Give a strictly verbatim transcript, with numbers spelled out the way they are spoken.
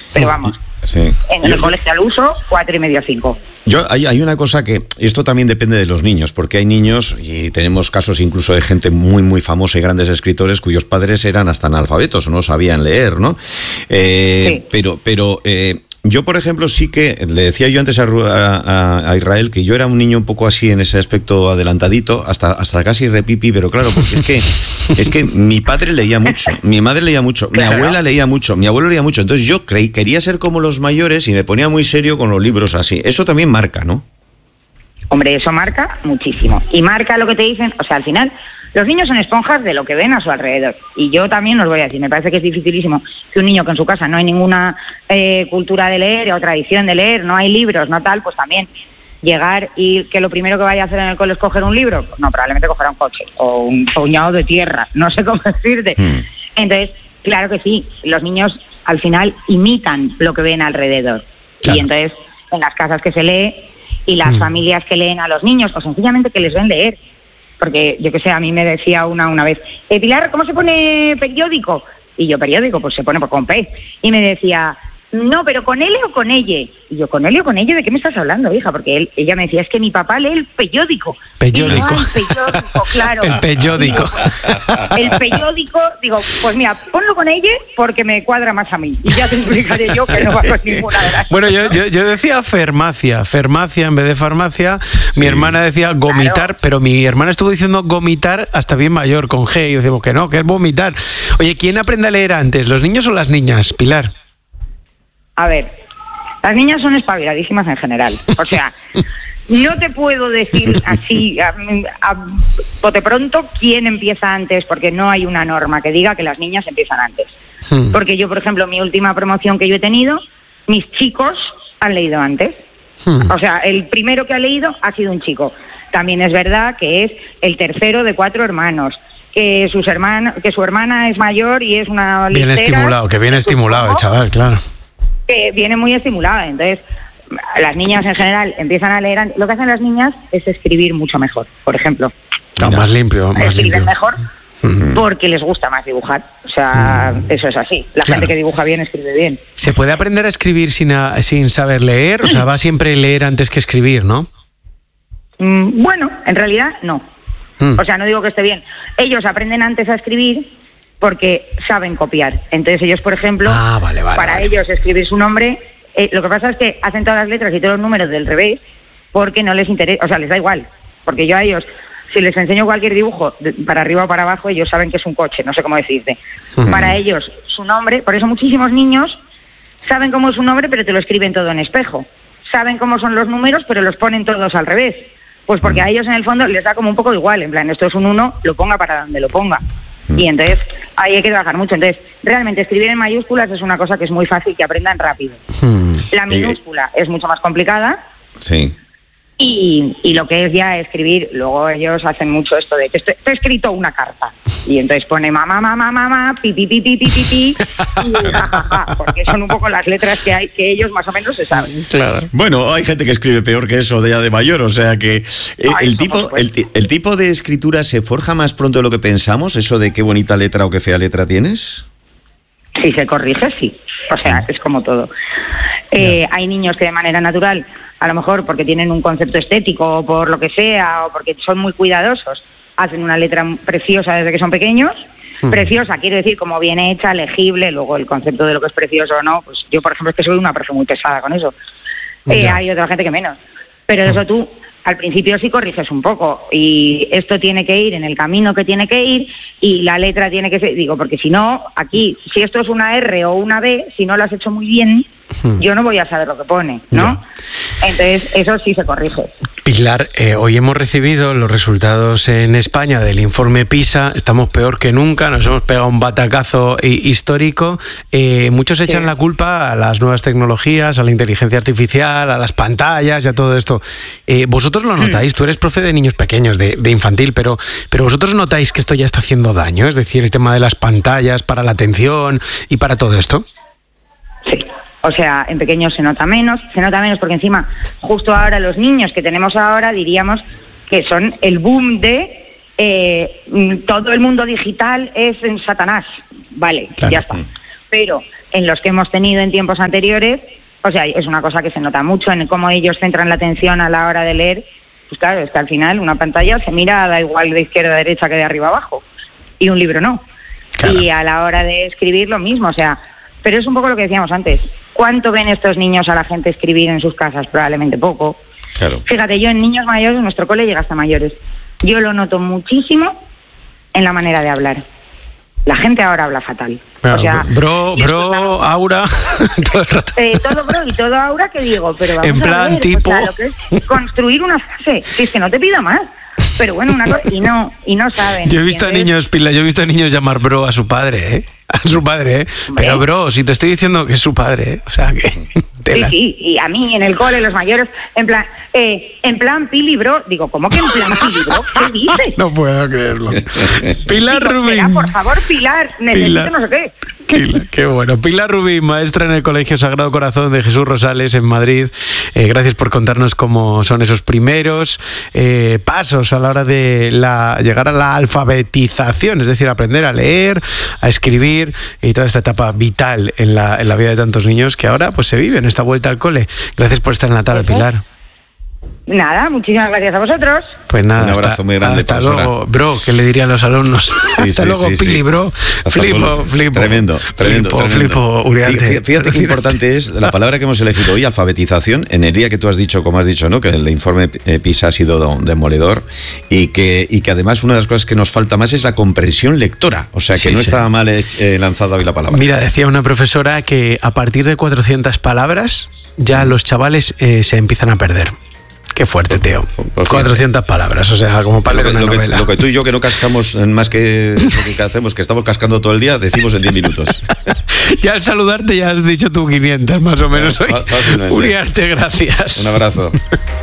pero vamos, sí. En el yo, colegio al uso, cuatro y medio, cinco. Yo, hay, hay una cosa que, esto también depende de los niños, porque hay niños, y tenemos casos incluso de gente muy, muy famosa y grandes escritores cuyos padres eran hasta analfabetos o no sabían leer, ¿no? Eh, sí. Pero, pero eh, yo, por ejemplo, sí que, le decía yo antes a, a, a Israel que yo era un niño un poco así en ese aspecto adelantadito, hasta, hasta casi repipi, pero claro, porque es que, es que mi padre leía mucho, mi madre leía mucho, mi abuela leía mucho, mi abuelo leía mucho, entonces yo creí, quería ser como los mayores y me ponía muy serio con los libros así. Eso también marca, ¿no? Hombre, eso marca muchísimo. Y marca lo que te dicen, o sea, al final, los niños son esponjas de lo que ven a su alrededor. Y yo también os voy a decir, me parece que es dificilísimo que un niño que en su casa no hay ninguna eh, cultura de leer o tradición de leer, no hay libros, no tal, pues también llegar y que lo primero que vaya a hacer en el cole es coger un libro, pues no, probablemente cogerá un coche o un puñado de tierra, no sé cómo decirte. Hmm. Entonces, claro que sí, los niños al final imitan lo que ven alrededor. Claro. Y entonces, en las casas que se lee y las mm. familias que leen a los niños, o sencillamente que les ven leer. Porque, yo qué sé, a mí me decía una una vez, eh, Pilar, ¿cómo se pone periódico? Y yo, periódico, pues se pone con P. Y me decía, no, pero ¿con L o con ella? Y yo, ¿con L o con ella? ¿De qué me estás hablando, hija? Porque él, ella me decía, es que mi papá lee el periódico. Periódico. No, el periódico, claro. El periódico. El periódico, digo, pues mira, ponlo con ella porque me cuadra más a mí. Y ya te explicaré yo que no va con ninguna de las Bueno, yo, yo, yo decía farmacia, farmacia en vez de farmacia. Sí. Mi hermana decía gomitar, claro. Pero mi hermana estuvo diciendo gomitar hasta bien mayor, con G. Y yo digo que no, que es vomitar. Oye, ¿quién aprende a leer antes, los niños o las niñas, Pilar? A ver, las niñas son espabiladísimas en general. O sea, no te puedo decir así, a, a bote pronto, quién empieza antes, porque no hay una norma que diga que las niñas empiezan antes. Hmm. Porque yo, por ejemplo, mi última promoción que yo he tenido, mis chicos han leído antes. Hmm. O sea, el primero que ha leído ha sido un chico. También es verdad que es el tercero de cuatro hermanos. Que sus hermanos, que su hermana es mayor y es una bien listera, estimulado, que bien estimulado el chaval, claro. Que viene muy estimulada, entonces las niñas en general empiezan a leer. Lo que hacen las niñas es escribir mucho mejor, por ejemplo. No, más limpio, más escriben limpio. mejor uh-huh. porque les gusta más dibujar. O sea, uh-huh. eso es así. La claro. gente que dibuja bien escribe bien. ¿Se puede aprender a escribir sin, a, sin saber leer? O sea, va siempre leer antes que escribir, ¿no? Mm, bueno, en realidad no. Mm. O sea, no digo que esté bien. Ellos aprenden antes a escribir porque saben copiar. Entonces ellos, por ejemplo, ah, vale, vale, para vale. ellos escribir su nombre, eh, lo que pasa es que hacen todas las letras y todos los números del revés porque no les interesa, o sea, les da igual. Porque yo a ellos, si les enseño cualquier dibujo, de, para arriba o para abajo, ellos saben que es un coche, no sé cómo decirte. Uh-huh. Para ellos, su nombre, por eso muchísimos niños saben cómo es su nombre, pero te lo escriben todo en espejo. Saben cómo son los números, pero los ponen todos al revés. Pues porque a ellos en el fondo les da como un poco igual, en plan, esto es un uno, lo ponga para donde lo ponga. Y entonces ahí hay que trabajar mucho. Entonces, realmente escribir en mayúsculas es una cosa que es muy fácil, que aprendan rápido. Hmm. La minúscula eh, es mucho más complicada. Sí. Y, y lo que es ya escribir, luego ellos hacen mucho esto de que te he escrito una carta. Y entonces pone mamá, mamá, mamá, pi, pi, pi, pi, pi, pi, pi, y ja, ja, ja, porque son un poco las letras que hay, que ellos más o menos se saben. Claro. Bueno, hay gente que escribe peor que eso de ya de mayor, o sea que eh, Ay, el, tipo, el, el tipo de escritura se forja más pronto de lo que pensamos, eso de qué bonita letra o qué fea letra tienes. Si se corrige, sí. O sea, es como todo. Eh, no. Hay niños que de manera natural, a lo mejor porque tienen un concepto estético o por lo que sea, o porque son muy cuidadosos, hacen una letra preciosa desde que son pequeños. Uh-huh. Preciosa, quiero decir, como bien hecha, legible. Luego el concepto de lo que es precioso o no, pues yo, por ejemplo, es que soy una persona muy pesada con eso. Eh, hay otra gente que menos. Pero uh-huh. eso tú, al principio sí corriges un poco. Y esto tiene que ir en el camino que tiene que ir y la letra tiene que ser... Digo, porque si no, aquí, si esto es una R o una B, si no lo has hecho muy bien, uh-huh. yo no voy a saber lo que pone, ¿no? Yeah. Entonces, eso sí se corrige. Pilar, eh, hoy hemos recibido los resultados en España del informe PISA. Estamos peor que nunca, nos hemos pegado un batacazo histórico. Eh, muchos echan sí. la culpa a las nuevas tecnologías, a la inteligencia artificial, a las pantallas y a todo esto. Eh, ¿Vosotros lo notáis? Mm. Tú eres profe de niños pequeños, de, de infantil, pero, pero ¿vosotros notáis que esto ya está haciendo daño? Es decir, el tema de las pantallas para la atención y para todo esto. Sí. O sea, en pequeños se nota menos, se nota menos porque encima, justo ahora los niños que tenemos ahora diríamos que son el boom de eh, todo el mundo digital es en Satanás. Vale, claro. Ya está. Pero en los que hemos tenido en tiempos anteriores, o sea, es una cosa que se nota mucho en cómo ellos centran la atención a la hora de leer. Pues claro, es que al final una pantalla se mira, da igual de izquierda a derecha que de arriba a abajo, y un libro no. Claro. Y a la hora de escribir lo mismo, o sea, pero es un poco lo que decíamos antes. ¿Cuánto ven estos niños a la gente escribir en sus casas? Probablemente poco. Claro. Fíjate, yo en niños mayores, nuestro cole llega hasta mayores. Yo lo noto muchísimo en la manera de hablar. La gente ahora habla fatal. Claro, o sea, bro, bro, estamos, Aura, todo el rato. Eh, todo bro y todo Aura, que digo, pero vamos en plan a ver, tipo... o sea, lo que es construir una frase, si es que no te pido más. Pero bueno, una cosa, y no, y no saben. Yo he visto a niños, Pilar, yo he visto a niños llamar bro a su padre, ¿eh? A su padre, ¿eh? Hombre. Pero bro, si te estoy diciendo que es su padre, ¿eh? O sea que... Sí, sí, y a mí en el cole, los mayores, en plan, eh, en plan Pili, bro, digo, ¿cómo que en plan Pili, bro? ¿Qué dices? No puedo creerlo. Pilar Digo, Rubín. espera, por favor, Pilar, necesito Pilar. no sé qué. Pilar, qué bueno. Pilar Rubín, maestra en el Colegio Sagrado Corazón de Jesús Rosales en Madrid. Eh, gracias por contarnos cómo son esos primeros eh, pasos a la hora de la, llegar a la alfabetización, es decir, aprender a leer, a escribir y toda esta etapa vital en la, en la vida de tantos niños que ahora pues se vive en esta vuelta al cole. Gracias por estar en la tarde, Pilar. Nada, muchísimas gracias a vosotros. Pues nada, un abrazo hasta, muy grande, hasta profesora. luego, bro, ¿qué le dirían los alumnos? Sí, hasta sí, luego, sí, Pili, sí. bro. Hasta Flipo, luego. flipo. Tremendo, tremendo, flipo, tremendo. flipo, Uriarte. Fíjate, fíjate qué importante es la palabra que hemos elegido hoy, alfabetización, en el día que tú has dicho, como has dicho, ¿no? Que el informe PISA ha sido demoledor y que, y que además una de las cosas que nos falta más es la comprensión lectora. O sea, que Sí, no sí. estaba mal eh, lanzada hoy la palabra. Mira, decía una profesora que a partir de cuatrocientas palabras ya los chavales eh, se empiezan a perder. Qué fuerte, tío. Pues cuatrocientas palabras, o sea, como para Lo leer que, una lo, que, novela. lo que tú y yo, que no cascamos más que lo que hacemos, que estamos cascando todo el día, decimos en diez minutos. Ya al saludarte ya has dicho tú quinientas más o menos hoy. Fácilmente. Uriarte, gracias. Un abrazo.